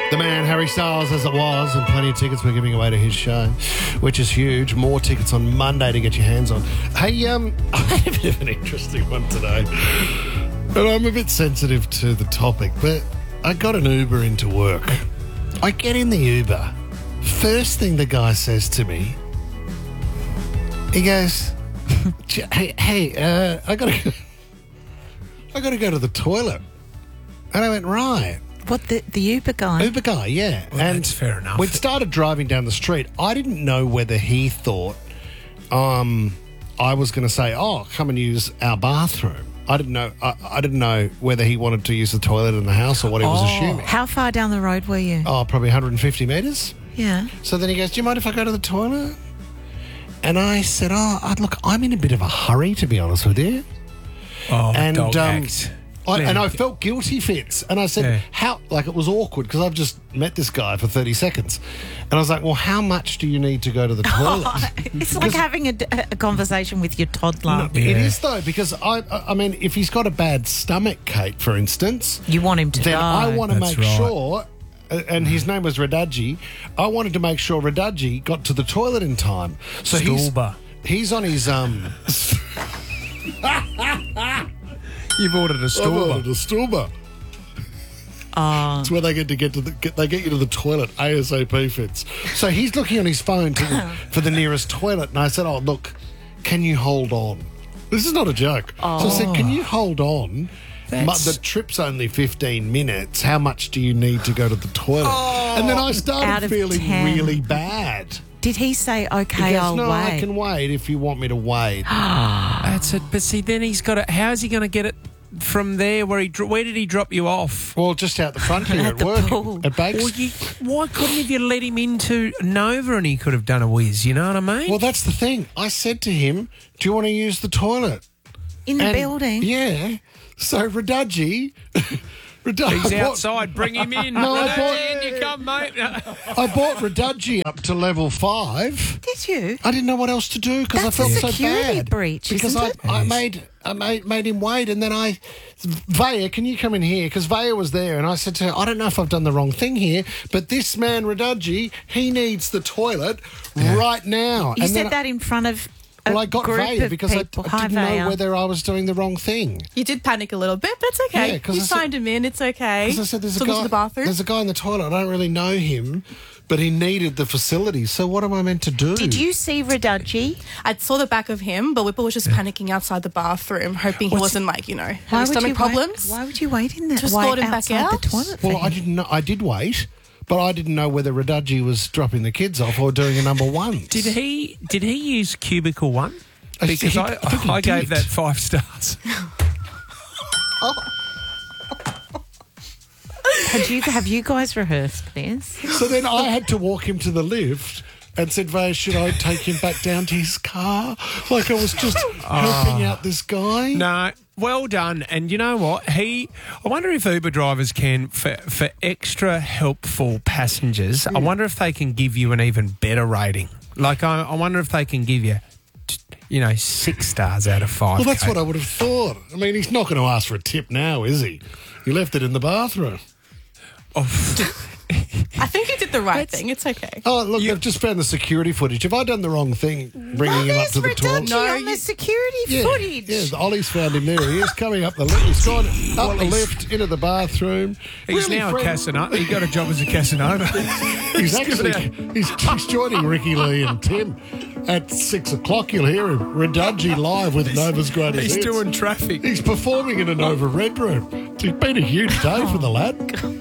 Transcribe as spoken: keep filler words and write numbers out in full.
The man, Harry Styles, as it was, and plenty of tickets we're giving away to his show, which is huge. More tickets on Monday to get your hands on. Hey, um, I had a bit of an interesting one today. And I'm a bit sensitive to the topic, but I got an Uber into work. I get in the Uber. First thing the guy says to me, he goes, hey, hey uh, I gotta go, I gotta go to the toilet. And I went, right. What, the, the Uber guy? Uber guy, yeah. Well, and that's fair enough. We'd started driving down the street. I didn't know whether he thought um, I was going to say, oh, come and use our bathroom. I didn't know. I, I didn't know whether he wanted to use the toilet in the house or what he was Oh. assuming. How far down the road were you? Oh, probably one hundred fifty metres. Yeah. So then he goes, do you mind if I go to the toilet? And I said, oh, I'd look, I'm in a bit of a hurry, to be honest with you. Oh, And, dog um, act. I, Man. and I felt guilty, Fitz. And I said, Yeah. how, like it was awkward because I've just met this guy for thirty seconds. And I was like, well, how much do you need to go to the toilet? It's like having a, a conversation with your toddler. It Yeah. is, though, because I I mean, if he's got a bad stomach, Kate, for instance, You want him to then die. I want to That's make right. sure, uh, and his name was Radaji, I wanted to make sure Radaji got to the toilet in time. So he's, Stulba. he's on his... um. You've ordered a I've Stulba. ordered a Stulba. Oh. It's where they get to get to the get, they get you to the toilet ASAP, Fitz. So he's looking on his phone to the, for the nearest toilet, and I said, "Oh, look, can you hold on?" This is not a joke. So I said, "Can you hold on? My, That's- the trip's only fifteen minutes. How much do you need to go to the toilet?" And then I Out started of feeling ten. really bad. Did he say, okay, He goes, I'll "No, wait? I can wait if you want me to wait." That's it. But see, then he's got it. How's he going to get it from there? Where he? dro- Where did he drop you off? Well, just out the front here At at, the work pool. at Bakes. Well, you, why couldn't have you let him into Nova and he could have done a whiz? You know what I mean? Well, that's the thing. I said to him, "Do you want to use the toilet?" In the And- building? Yeah. So Radaji, Radaji he's I bought, outside. Bring him in. No, I Radaji, bought- in you come, mate. I bought Radaji up to level five. Did you? I didn't know what else to do because I That's a felt so security bad. breach, because isn't I, it? I Yes. made I made made him wait, and then I, Vaya, can you come in here? Because Vaya was there, and I said to her, I don't know if I've done the wrong thing here, but this man Radaji, he needs the toilet right now. You and said then that in front of a Well, I got group Vaya of because I, people. I Hi, didn't Vaya. know whether I was doing the wrong thing. You did panic a little bit, but it's okay. Yeah, 'cause you I said- signed him in. It's okay. Because I said, there's a Took him guy. to the bathroom. There's a guy in the toilet. I don't really know him, but he needed the facility. So what am I meant to do? Did you see Radaji? I saw the back of him, but Whipple was just panicking outside the bathroom, hoping he wasn't like, you know, having stomach problems. Wait, why would you wait in there? Just wait thought him back outside out? the toilet? Well, for I him? didn't know. I did wait, but I didn't know whether Radaji was dropping the kids off or doing a number one. Did he? Did he use Cubicle One? I Because think- I, I think he I gave did. that five stars. Had you, have you guys rehearsed this? So then I had to walk him to the lift and said, Vaya, should I take him back down to his car? Like I was just helping out this guy. No, well done. And you know what? He, I wonder if Uber drivers can, for, for extra helpful passengers, I wonder if they can give you an even better rating. Like, I, I wonder if they can give you, t- you know, six stars out of five. Well, that's what I would have thought. I mean, he's not going to ask for a tip now, is he? He left it in the bathroom. Oh, I think you did the right thing. It's okay. Oh, look, You- they've just found the security footage. Have I done the wrong thing bringing him up There's to the Radaji toilet? No, on the you- security Yeah, footage. yeah, Ollie's found him there. He is coming up the lift. He's gone up the he's- lift into the bathroom. he's Really now a friendly. Casanova. He got a job as a Casanova. He's He's actually good he's, he's joining Ricky Lee and Tim at six o'clock. You'll hear him Radaji live with Nova's greatest He's hits. doing traffic. He's performing in a Nova Red Room. It's been a huge day for the lad.